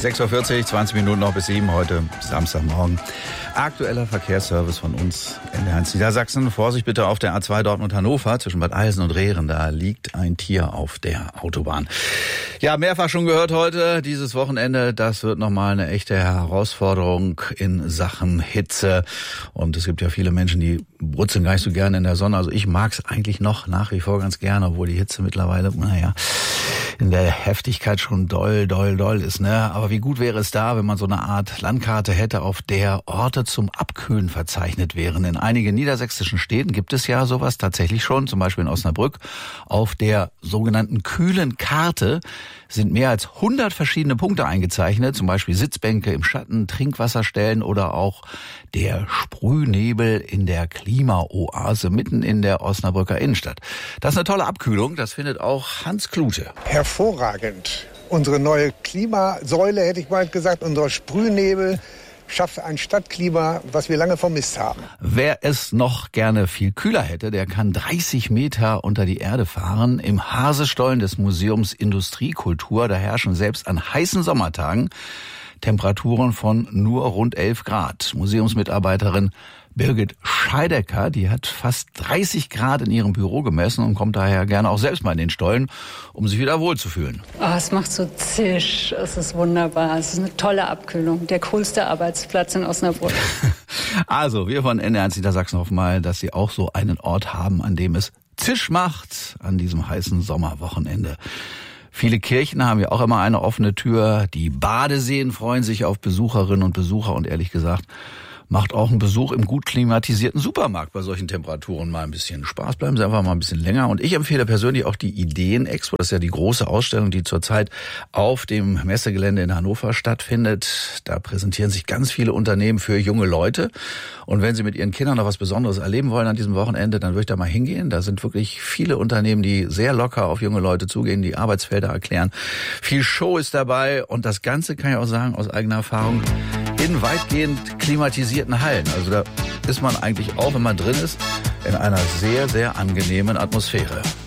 6.40 Uhr, 20 Minuten noch bis 7 heute Samstagmorgen. Aktueller Verkehrsservice von uns in Ernst Niedersachsen. Vorsicht bitte auf der A2 Dortmund-Hannover zwischen Bad Eilsen und Rehren. Da liegt ein Tier auf der Autobahn. Ja, mehrfach schon gehört heute, dieses Wochenende, das wird nochmal eine echte Herausforderung in Sachen Hitze. Und es gibt ja viele Menschen, die brutzeln gar nicht so gerne in der Sonne. Also ich mag es eigentlich noch nach wie vor ganz gerne, obwohl die Hitze mittlerweile, in der Heftigkeit schon doll ist, ne? Aber wie gut wäre es da, wenn man so eine Art Landkarte hätte, auf der Orte zum Abkühlen verzeichnet wären. In einigen niedersächsischen Städten gibt es ja sowas tatsächlich schon, zum Beispiel in Osnabrück. Auf der sogenannten kühlen Karte sind mehr als 100 verschiedene Punkte eingezeichnet, zum Beispiel Sitzbänke im Schatten, Trinkwasserstellen oder auch der Sprühnebel in der Klimaoase mitten in der Osnabrücker Innenstadt. Das ist eine tolle Abkühlung, das findet auch Hans Klute. Hervorragend. Unsere neue Klimasäule, hätte ich mal gesagt, unser Sprühnebel schafft ein Stadtklima, was wir lange vermisst haben. Wer es noch gerne viel kühler hätte, der kann 30 Meter unter die Erde fahren. Im Hasestollen des Museums Industriekultur, da herrschen selbst an heißen Sommertagen Temperaturen von nur rund 11 Grad. Museumsmitarbeiterin Birgit Scheidecker, die hat fast 30 Grad in ihrem Büro gemessen und kommt daher gerne auch selbst mal in den Stollen, um sich wieder wohlzufühlen. Es macht so zisch, es ist wunderbar, es ist eine tolle Abkühlung, der coolste Arbeitsplatz in Osnabrück. Also, wir von NDR Niedersachsen hoffen mal, dass Sie auch so einen Ort haben, an dem es zisch macht an diesem heißen Sommerwochenende. Viele Kirchen haben ja auch immer eine offene Tür. Die Badeseen freuen sich auf Besucherinnen und Besucher und ehrlich gesagt, macht auch ein Besuch im gut klimatisierten Supermarkt bei solchen Temperaturen mal ein bisschen Spaß. Bleiben Sie einfach mal ein bisschen länger. Und ich empfehle persönlich auch die Ideen-Expo. Das ist ja die große Ausstellung, die zurzeit auf dem Messegelände in Hannover stattfindet. Da präsentieren sich ganz viele Unternehmen für junge Leute. Und wenn Sie mit Ihren Kindern noch was Besonderes erleben wollen an diesem Wochenende, dann würde ich da mal hingehen. Da sind wirklich viele Unternehmen, die sehr locker auf junge Leute zugehen, die Arbeitsfelder erklären. Viel Show ist dabei. Und das Ganze, kann ich auch sagen, aus eigener Erfahrung, in weitgehend klimatisierten Hallen. Also da ist man eigentlich auch, wenn man drin ist, in einer sehr, sehr angenehmen Atmosphäre.